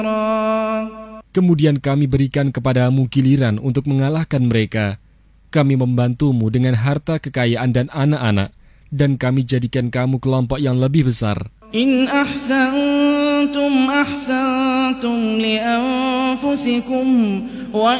Kemudian kami berikan kepadamu giliran untuk mengalahkan mereka. Kami membantumu dengan harta kekayaan dan anak-anak, dan kami jadikan kamu kelompok yang lebih besar. In ahsantum ahsantum li anfusikum wa